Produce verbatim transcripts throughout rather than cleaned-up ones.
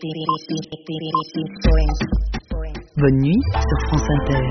Bonne nuit sur France Inter.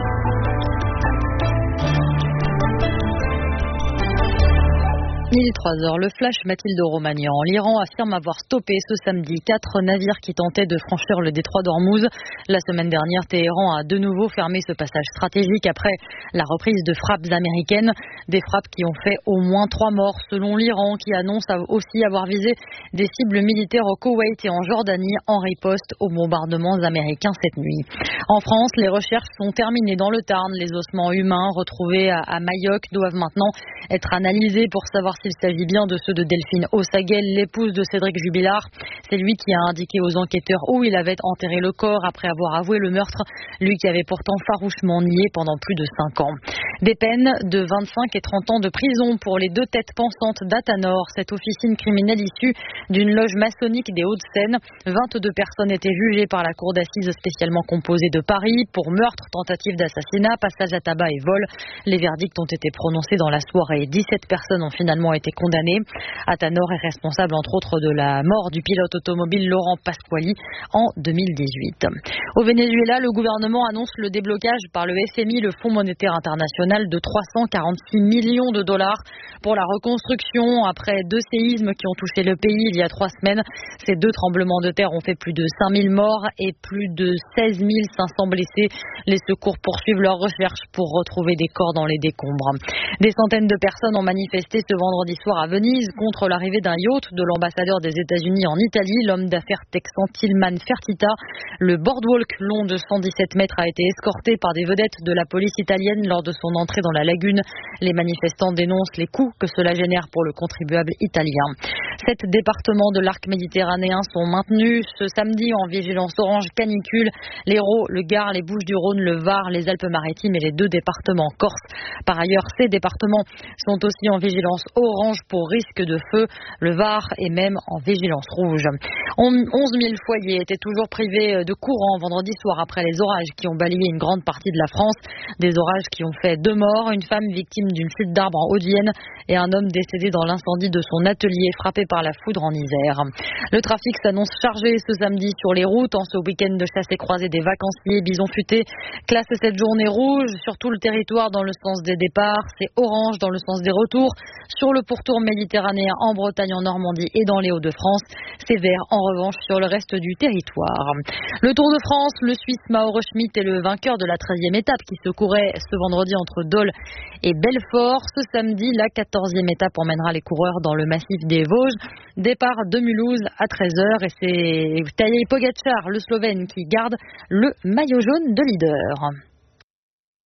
Il est trois heures. Le flash Mathilde Romagnan. L'Iran affirme avoir stoppé ce samedi quatre navires qui tentaient de franchir le détroit d'Ormuz. La semaine dernière, Téhéran a de nouveau fermé ce passage stratégique après la reprise de frappes américaines. Des frappes qui ont fait au moins trois morts selon l'Iran, qui annonce aussi avoir visé des cibles militaires au Koweït et en Jordanie en riposte aux bombardements américains cette nuit. En France, les recherches sont terminées dans le Tarn. Les ossements humains retrouvés à Mayoc doivent maintenant être analysés pour savoir s'il s'agit bien de ceux de Delphine Ossaguel, l'épouse de Cédric Jubilard. C'est lui qui a indiqué aux enquêteurs où il avait enterré le corps après avoir avoué le meurtre, lui qui avait pourtant farouchement nié pendant plus de cinq ans. Des peines de vingt-cinq et trente ans de prison pour les deux têtes pensantes d'Athanor, cette officine criminelle issue d'une loge maçonnique des Hauts-de-Seine. vingt-deux personnes étaient jugées par la cour d'assises spécialement composée de Paris pour meurtre, tentative d'assassinat, passage à tabac et vol. Les verdicts ont été prononcés dans la soirée. dix-sept personnes ont finalement été condamnées. Athanor est responsable entre autres de la mort du pilote automobile Laurent Pasquali en deux mille dix-huit. Au Venezuela, le gouvernement annonce le déblocage par le F M I, le Fonds monétaire international, de trois cent quarante-six millions de dollars pour la reconstruction après deux séismes qui ont touché le pays il y a trois semaines. Ces deux tremblements de terre ont fait plus de cinq mille morts et plus de seize mille cinq cents blessés. Les secours poursuivent leurs recherches pour retrouver des corps dans les décombres. Des centaines de personnes ont manifesté ce vendredi soir à Venise contre l'arrivée d'un yacht de l'ambassadeur des États-Unis en Italie, l'homme d'affaires texan Tillman Fertitta. Le boardwalk long de cent dix-sept mètres a été escorté par des vedettes de la police italienne lors de son entrée dans la lagune. Les manifestants dénoncent les coûts que cela génère pour le contribuable italien. Sept départements de l'arc méditerranéen sont maintenus ce samedi en vigilance orange canicule. L'Hérault, le Gard, les Bouches-du-Rhône, le Var, les Alpes-Maritimes et les deux départements corses. Par ailleurs, ces départements sont aussi en vigilance orange pour risque de feu. Le Var est même en vigilance rouge. onze mille foyers étaient toujours privés de courant vendredi soir après les orages qui ont balayé une grande partie de la France. Des orages qui ont fait deux morts, une femme victime d'une chute d'arbre en Haute-Vienne et un homme décédé dans l'incendie de son atelier frappé par la foudre en Isère. Le trafic s'annonce chargé ce samedi sur les routes en ce week-end de chasse et croisée des vacanciers. Bison Futé classe cette journée rouge sur tout le territoire dans le sens des départs. C'est orange dans le sens des retours. Sur le pourtour méditerranéen en Bretagne, en Normandie et dans les Hauts-de-France. C'est vert en revanche sur le reste du territoire. Le Tour de France, le Suisse Mauro Schmitt est le vainqueur de la treizième étape qui se courait ce vendredi entre Dole et Belfort. Ce samedi, la quatorzième étape emmènera les coureurs dans le massif des Vosges. Départ de Mulhouse à treize heures et c'est Tadej Pogačar, le Slovène, qui garde le maillot jaune de leader.